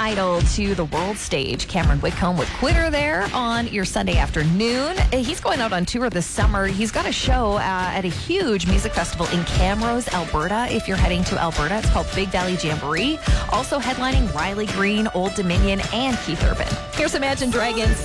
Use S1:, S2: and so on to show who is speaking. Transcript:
S1: Idol to the world stage. Cameron Whitcomb with Quitter there on your Sunday afternoon. He's going out on tour this summer. He's got a show at a huge music festival in Camrose, Alberta. If you're heading to Alberta, it's called Big Valley Jamboree. Also headlining Riley Green, Old Dominion, and Keith Urban. Here's Imagine Dragons.